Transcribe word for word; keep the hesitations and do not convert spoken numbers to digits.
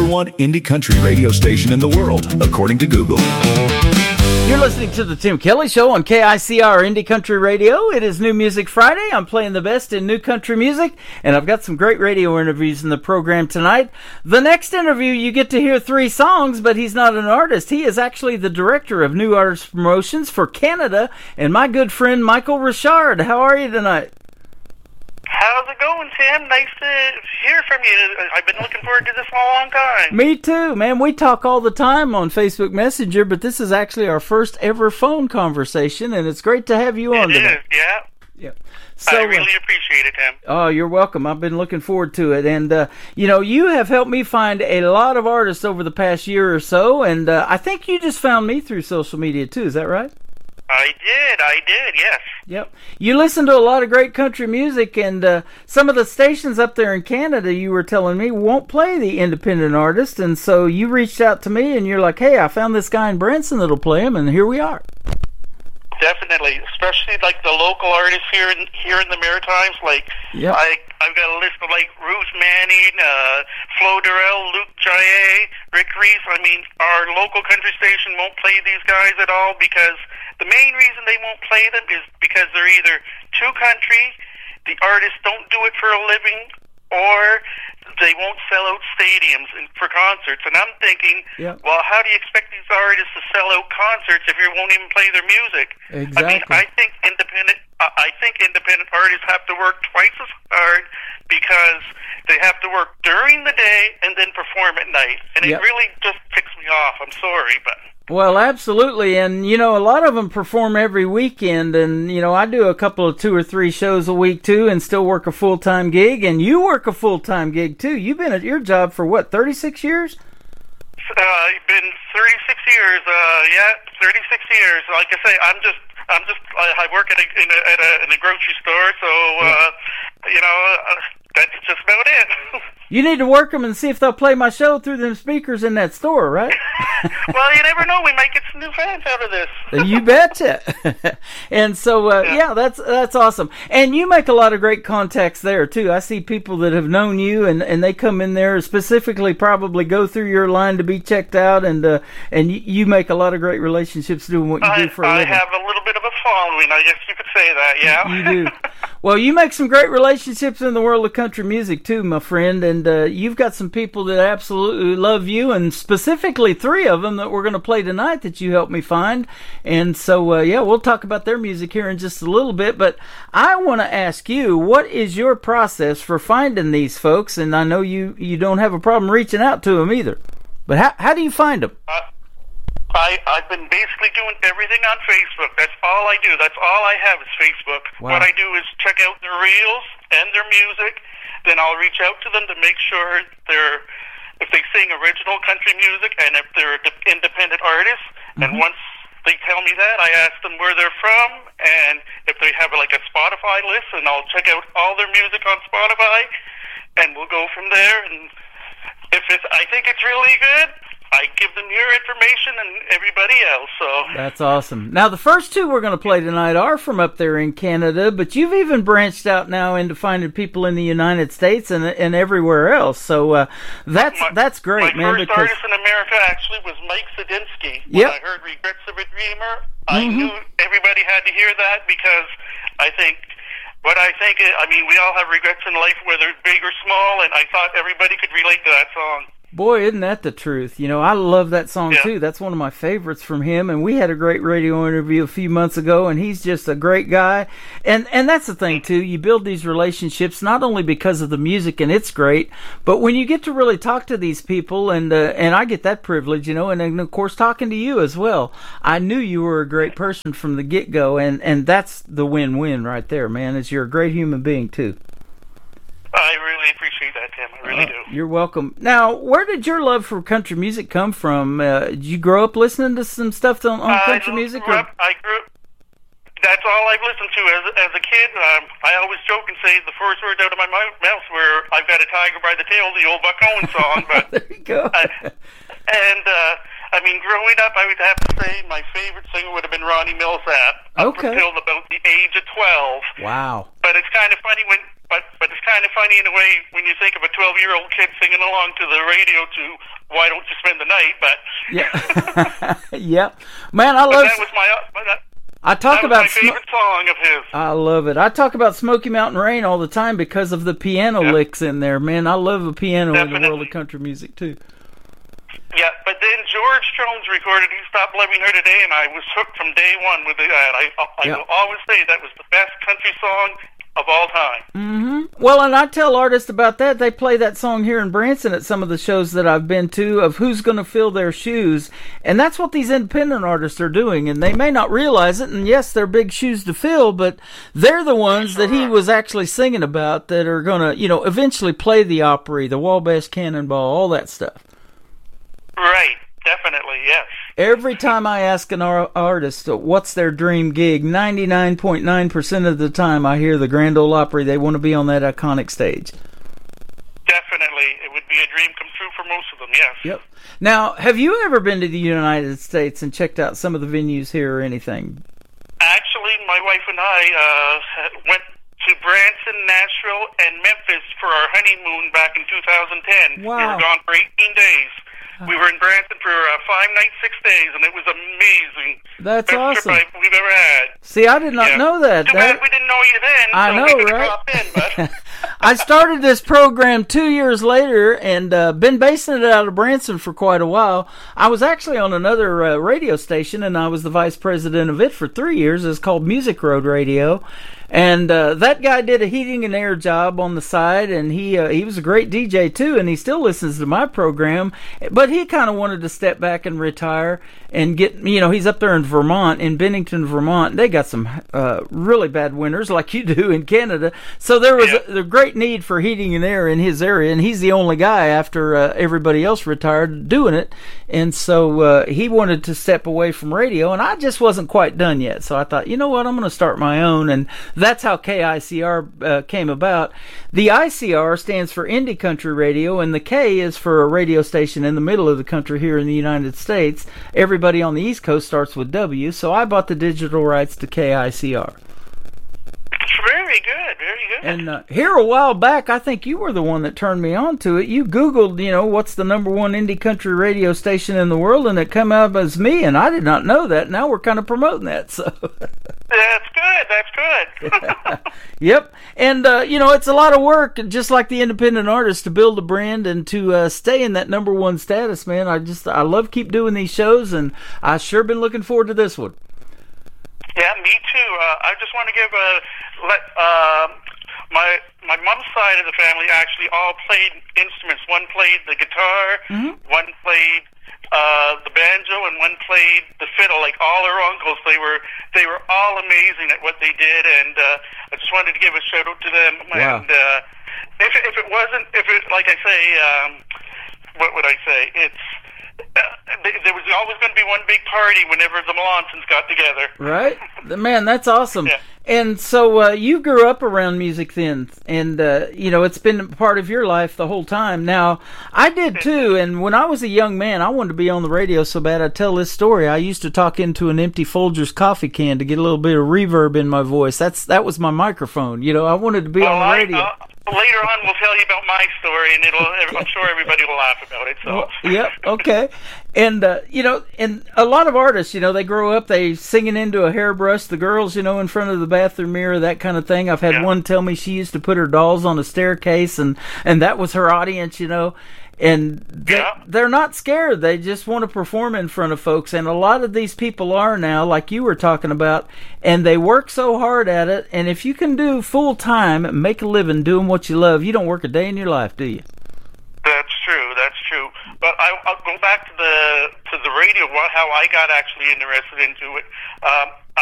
one indie country radio station in the world, according to Google. You're listening to the Tim Kelly Show on K I C R Indie Country Radio. It is New Music Friday. I'm playing the best in new country music, and I've got some great radio interviews in the program tonight. The next interview, you get to hear three songs, but he's not an artist. He is actually the director of New Artist Promotions for Canada, and my good friend Michael Richard. How are you tonight? How's it going, Tim? Nice to hear from you. I've been looking forward to this for a long time. Me too, man. We talk all the time on Facebook Messenger, but this is actually our first ever phone conversation, and it's great to have you on it today. It is, yeah. Yeah. So, I really uh, appreciate it, Tim. Oh, you're welcome. I've been looking forward to it. And, uh, you know, you have helped me find a lot of artists over the past year or so, and uh, I think you just found me through social media, too. Is that right? I did, I did, yes. Yep. You listen to a lot of great country music, and uh, some of the stations up there in Canada, you were telling me, won't play the independent artist, and so you reached out to me, and you're like, hey, I found this guy in Branson that'll play him, and here we are. Definitely, especially like the local artists here in here in the Maritimes. Like, yep. I I've got a list of like Ruth Manning, uh, Flo Durrell, Luke Jaye, Rick Reese. I mean, our local country station won't play these guys at all because the main reason they won't play them is because they're either too country, the artists don't do it for a living, or they won't sell out stadiums for concerts. And I'm thinking, yep. well, how do you expect these artists to sell out concerts if you won't even play their music? Exactly. I mean, I think independent. I think independent artists have to work twice as hard because they have to work during the day and then perform at night. And yep. it really just ticks me off. I'm sorry, but. Well, absolutely, and, you know, a lot of them perform every weekend, and, you know, I do a couple of two or three shows a week, too, and still work a full-time gig, and you work a full-time gig, too. You've been at your job for, what, thirty-six years? Uh, it's been thirty-six years, uh, yeah, thirty-six years. Like I say, I'm just, I'm just, I, I work at a, in a, at a, in a grocery store, so, uh, you know, uh, that's just about it. You need to work them and see if they'll play my show through them speakers in that store, right? Well, you never know. We might get some new fans out of this. You betcha. And so, uh, yeah. yeah, that's that's awesome. And you make a lot of great contacts there, too. I see people that have known you, and, and they come in there specifically probably go through your line to be checked out, and uh, and you, you make a lot of great relationships doing what you I, do for a I living. have a little bit of a following. I guess you could say that, yeah. You do. Well, you make some great relationships in the world of country music, too, my friend, and uh, you've got some people that absolutely love you, and specifically three of them that we're going to play tonight that you helped me find. And so, uh, yeah, we'll talk about their music here in just a little bit, but I want to ask you, what is your process for finding these folks? And I know you, you don't have a problem reaching out to them either, but how, how do you find them? Uh, I, I've been basically doing everything on Facebook. That's all I do. That's all I have is Facebook. Wow. What I do is check out their reels and their music. Then I'll reach out to them to make sure they're, if they sing original country music and if they're independent artists. Mm-hmm. And once they tell me that, I ask them where they're from and if they have like a Spotify list, and I'll check out all their music on Spotify, and we'll go from there. And if it's, I think it's really good, I give them your information and everybody else. So that's awesome. Now, the first two we're going to play tonight are from up there in Canada, but you've even branched out now into finding people in the United States and and everywhere else. So uh, that's my, that's great, my man. My first because... artist in America actually was Mike Zadinsky. Yep. When I heard "Regrets of a Dreamer," Mm-hmm. I knew everybody had to hear that because I think. What I think, is, I mean, we all have regrets in life, whether big or small, and I thought everybody could relate to that song. Boy, isn't that the truth? You know, I love that song, yeah. too. That's one of my favorites from him, and we had a great radio interview a few months ago, and he's just a great guy. And and that's the thing, too. You build these relationships not only because of the music, and it's great, but when you get to really talk to these people, and uh, and I get that privilege, you know, and, and, of course, talking to you as well. I knew you were a great person from the get-go, and, and that's the win-win right there, man, is you're a great human being, too. I really appreciate that, Tim. I really uh, do. You're welcome. Now, where did your love for country music come from? Uh, did you grow up listening to some stuff on, on country I music? Grew up, I grew up. That's all I've listened to as as a kid. Um, I always joke and say the first words out of my mouth were, "I've got a tiger by the tail," the old Buck Owens song. But there you go. I, and uh, I mean, growing up, I would have to say my favorite singer would have been Ronnie Milsap. Okay. Up until about the age of twelve. Wow. But it's kind of funny when but but it's kind of funny in a way when you think of a twelve-year-old kid singing along to the radio to "Why Don't You Spend the Night?" But yeah, yep, man, I but love. that was my uh, that, I talk that was about my favorite Sm- song of his. I love it. I talk about Smoky Mountain Rain all the time because of the piano Yep. licks in there, man. I love a piano in the Definitely. world of country music too. Yeah, but then George Jones recorded "You Stop Loving Her Today," and I was hooked from day one with it. I, I, Yep. will always say that was the best country song of all time. Mm-hmm. Well, and I tell artists about that. They play that song here in Branson at some of the shows that I've been to of Who's Gonna Fill Their Shoes. And that's what these independent artists are doing. And they may not realize it. And yes, they're big shoes to fill, but they're the ones that he was actually singing about that are gonna, you know, eventually play the Opry, the Wabash Cannonball, all that stuff. Right, definitely, yes. Every time I ask an ar- artist what's their dream gig, ninety-nine point nine percent of the time I hear the Grand Ole Opry. They want to be on that iconic stage. Definitely, it would be a dream come true for most of them, yes. Yep. Now, have you ever been to the United States and checked out some of the venues here or anything? Actually, my wife and I uh, went to Branson, Nashville, and Memphis for our honeymoon back in two thousand ten. Wow. We were gone for eighteen days. We were in Branson for uh, five nights, six days, and it was amazing. That's Best awesome. trip I, we've ever had. See, I did not Yeah. know that. Too That- bad we didn't know you then. I so know, we could've right? dropped in, but I started this program two years later and uh, been basing it out of Branson for quite a while. I was actually on another uh, radio station, and I was the vice president of it for three years. It's called Music Road Radio. And uh, that guy did a heating and air job on the side, and he uh, he was a great D J too, and he still listens to my program. But he kind of wanted to step back and retire and get, you know, he's up there in Vermont, in Bennington, Vermont. They got some uh, really bad winters like you do in Canada. So there was Yeah. a, a great need for heating and air in his area, and he's the only guy after uh, everybody else retired doing it. And so uh, he wanted to step away from radio, and I just wasn't quite done yet. So I thought, you know what, I'm going to start my own, and that's how K I C R uh, came about. The I C R stands for Indie Country Radio, and the K is for a radio station in the middle of the country here in the United States. Everybody on the East Coast starts with W, so I bought the digital rights to K I C R. very good, very good. And uh, here a while back, I think you were the one that turned me on to it. You Googled, you know, what's the number one indie country radio station in the world, and it came up as me, and I did not know that. Now we're kind of promoting that, so... That's good. That's good. Yep. And, uh, you know, it's a lot of work, just like the independent artist, to build a brand and to uh, stay in that number one status, man. I just, I love keep doing these shows, and I sure been looking forward to this one. Yeah, me too. Uh, I just want to give a, let, uh, my my mom's side of the family actually all played instruments. One played the guitar, Mm-hmm. one played uh, the banjo, and one played the fiddle. Like all her uncles, they were they were all amazing at what they did, and uh, I just wanted to give a shout out to them. Wow. And uh, if if it wasn't, if it like I say, um, what would I say? It's uh, there was always going to be one big party whenever the Melancons got together. Right? Man, that's awesome. Yeah. And so uh, you grew up around music then, and, uh, you know, it's been part of your life the whole time. Now, I did too, and when I was a young man, I wanted to be on the radio so bad. I'd tell this story. I used to talk into an empty Folgers coffee can to get a little bit of reverb in my voice. That's That was my microphone. You know, I wanted to be Well, on the I, radio. uh, later on, we'll tell you about my story, and it'll. I'm sure everybody will laugh about it. So. Well, yep, okay. And, uh, you know, and a lot of artists, you know, they grow up, they singing into a hairbrush, the girls, you know, in front of the bathroom mirror, that kind of thing. I've had Yeah. one tell me she used to put her dolls on a staircase, and, and that was her audience, you know. And they, Yeah. they're not scared. They just want to perform in front of folks. And a lot of these people are now, like you were talking about, and they work so hard at it. And if you can do full time, make a living doing what you love, you don't work a day in your life, do you? That's true. That's true. But I, I'll go back to the to the radio. How I got actually interested into it. Um,